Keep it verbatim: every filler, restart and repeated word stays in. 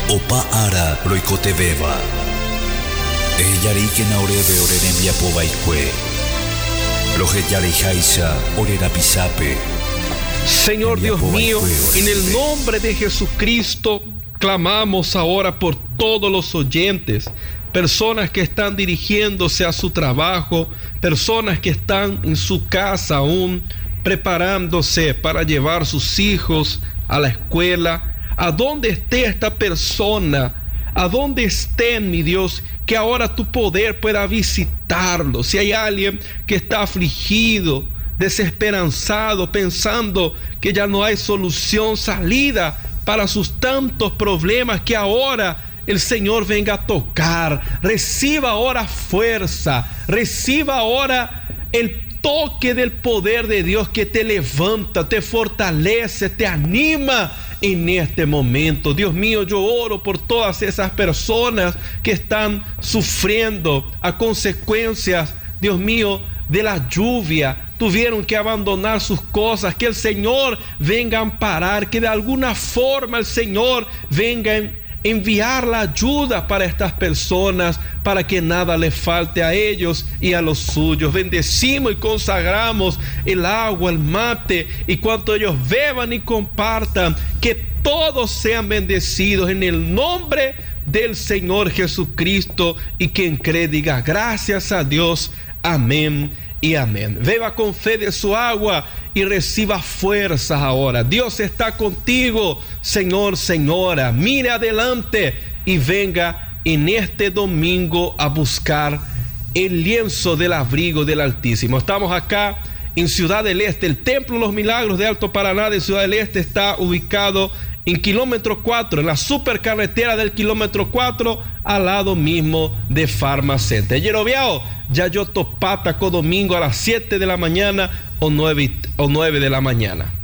Opa ara roikote beba. Eyari na orebe orerembia pobaikue. Loje yari jaisa orera pisape. Señor Dios mío, en el nombre de Jesucristo, clamamos ahora por todos los oyentes, personas que están dirigiéndose a su trabajo, personas que están en su casa aún preparándose para llevar sus hijos a la escuela. A donde esté esta persona, a donde estén, mi Dios, que ahora tu poder pueda visitarlo. Si hay alguien que está afligido, desesperanzado, pensando que ya no hay solución, salida para sus tantos problemas, que ahora el Señor venga a tocar. Reciba ahora fuerza, reciba ahora el toque del poder de Dios que te levanta, te fortalece, te anima en este momento. Dios mío, yo oro por todas esas personas que están sufriendo a consecuencias, Dios mío, de la lluvia. Tuvieron que abandonar sus cosas. Que el Señor venga a amparar, que de alguna forma el Señor venga a enviar la ayuda para estas personas, para que nada les falte a ellos y a los suyos. Bendecimos y consagramos el agua, el mate y cuanto ellos beban y compartan, que todos sean bendecidos en el nombre del Señor Jesucristo, y quien cree diga gracias a Dios, amén y amén. Beba con fe de su agua y reciba fuerzas ahora. Dios está contigo, Señor, señora. Mire adelante y venga en este domingo a buscar el lienzo del abrigo del Altísimo. Estamos acá en Ciudad del Este. El Templo de los Milagros de Alto Paraná de Ciudad del Este está ubicado en kilómetro cuatro, en la supercarretera del kilómetro cuatro, al lado mismo de Farmacenter. Yerobiao, Yayoto Pata, co domingo a las siete de la mañana o nueve, o nueve de la mañana.